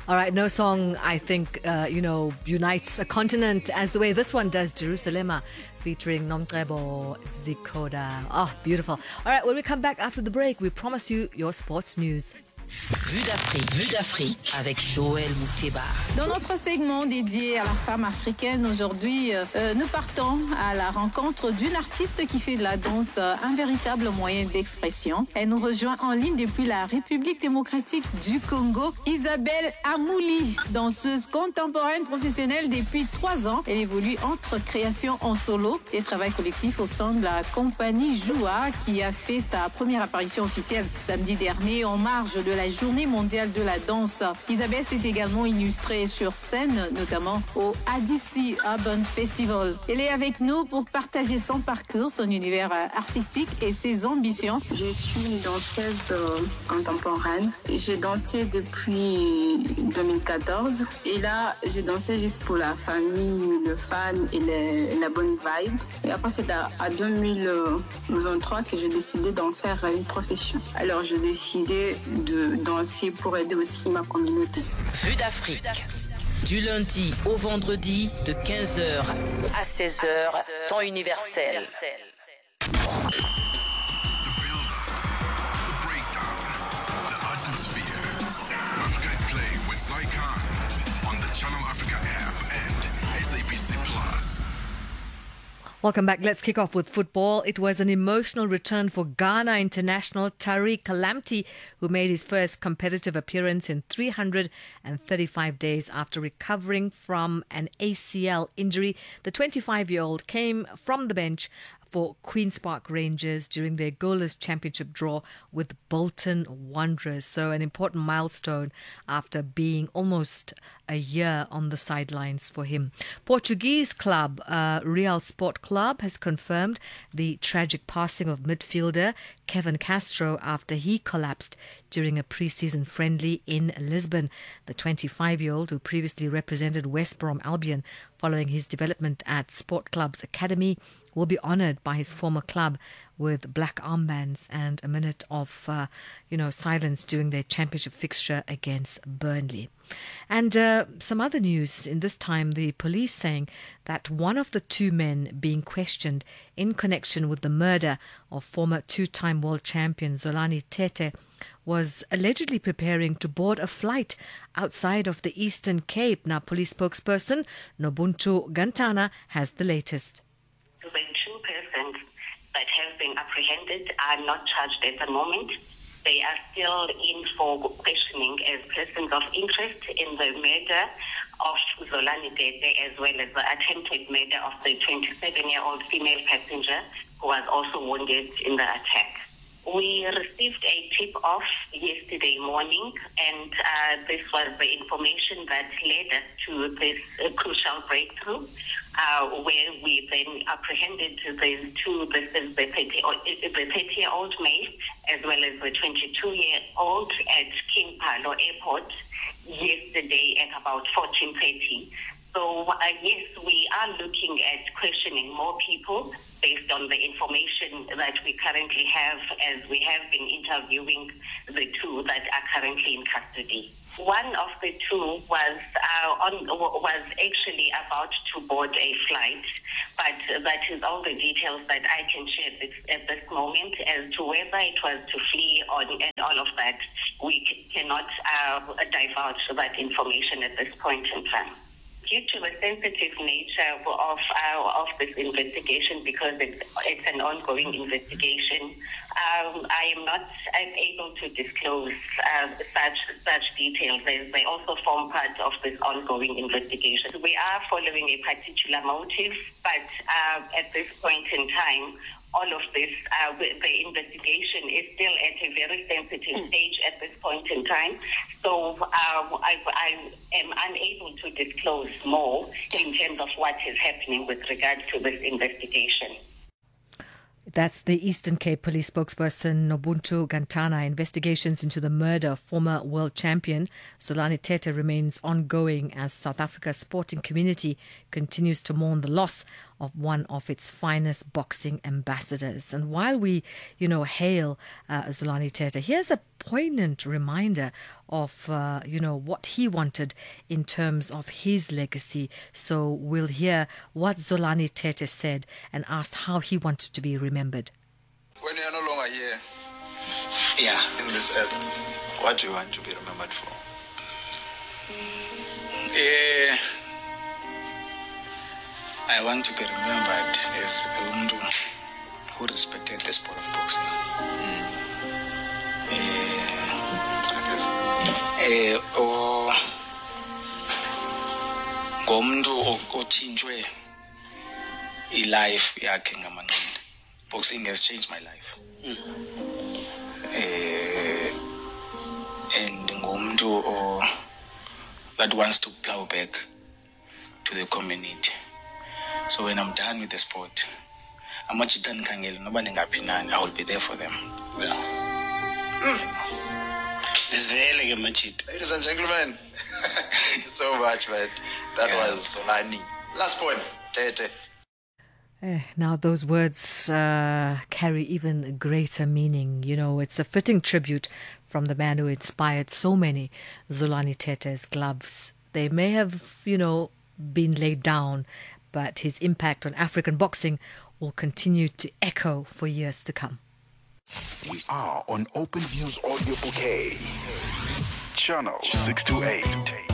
All right, no song, I think, unites a continent as the way this one does, Jerusalema, featuring Nomcebo Zikoda. Oh, beautiful. All right, when we come back after the break, we promise you your sports news. Vue d'Afrique avec Joël Mouteba. Dans notre segment dédié à la femme africaine, aujourd'hui, nous partons à la rencontre d'une artiste qui fait de la danse un véritable moyen d'expression. Elle nous rejoint en ligne depuis la République démocratique du Congo, Isabelle Amouli, danseuse contemporaine professionnelle depuis 3 ans. Elle évolue entre création en solo et travail collectif au sein de la compagnie Joua, qui a fait sa première apparition officielle samedi dernier en marge de la Journée mondiale de la danse. Isabelle s'est également illustrée sur scène, notamment au ADC Urban Festival. Elle est avec nous pour partager son parcours, son univers artistique et ses ambitions. Je suis une danseuse contemporaine. J'ai dansé depuis 2014 et là, je dansais juste pour la famille, le fan et la bonne vibe. Et après, c'est à 2023 que j'ai décidé d'en faire une profession. Alors, j'ai décidé de danser pour aider aussi ma communauté. Vue d'Afrique. Du lundi au vendredi de 15h à 16h, temps universel. The build-up, the breakdown, the atmosphere. Africa at Play with Zycon on the Channel Africa app and SABC Plus. Welcome back. Let's kick off with football. It was an emotional return for Ghana international Tariq Lamptey, who made his first competitive appearance in 335 days after recovering from an ACL injury. The 25-year-old came from the bench for Queen's Park Rangers during their goalless championship draw with Bolton Wanderers. So an important milestone after being almost a year on the sidelines for him. Portuguese club Real Sport Club has confirmed the tragic passing of midfielder Kevin Castro after he collapsed during a pre-season friendly in Lisbon. The 25-year-old, who previously represented West Brom Albion following his development at Sport Club's academy, will be honoured by his former club with black armbands and a minute of, silence during their championship fixture against Burnley. And some other news in this time, the police saying that one of the two men being questioned in connection with the murder of former two-time world champion Zolani Tete was allegedly preparing to board a flight outside of the Eastern Cape. Now, police spokesperson Nobuntu Gantana has the latest. The two persons that have been apprehended are not charged at the moment. They are still in for questioning as persons of interest in the murder of Zolani Tete, as well as the attempted murder of the 27-year-old female passenger who was also wounded in the attack. We received a tip-off yesterday morning, and this was the information that led us to this crucial breakthrough, where we then apprehended these two, this is the 30-year-old male, as well as the 22-year-old at King Palo Airport yesterday at about 14:30. So, yes, we are looking at questioning more people based on the information that we currently have, as we have been interviewing the two that are currently in custody. One of the two was actually about to board a flight, but that is all the details that I can share at this moment. As to whether it was to flee and all of that, we cannot divulge that information at this point in time. Due to the sensitive nature of this investigation, because it's an ongoing investigation, I am not able to disclose such details. They also form part of this ongoing investigation. We are following a particular motive, but at this point in time, all of this, the investigation is still at a very sensitive stage at this point in time. So I am unable to disclose more in terms of what is happening with regard to this investigation. That's the Eastern Cape Police spokesperson Nobuntu Gantana. Investigations into the murder of former world champion Zolani Tete remains ongoing as South Africa's sporting community continues to mourn the loss of one of its finest boxing ambassadors. And while we, hail Zolani Tete, here's a poignant reminder of, what he wanted in terms of his legacy. So we'll hear what Zolani Tete said and asked how he wanted to be remembered. When you're no longer here, in this earth, what do you want to be remembered for? I want to be remembered as a woman who respected the sport of boxing. Ngomuntu othinjwe i-life yakhe ngamanqindi. Boxing has changed my life. And ngomuntu that wants to plow back to the community. So when I'm done with the sport, I will be there for them. It's very much. Ladies and gentlemen, thank you so much, man. That was Zolani. Last point, Tete. Now those words carry even greater meaning. It's a fitting tribute from the man who inspired so many. Zolani Tete's gloves, they may have, been laid down, but his impact on African boxing will continue to echo for years to come. We are on Open Views Audio Bouquet. Channel 628.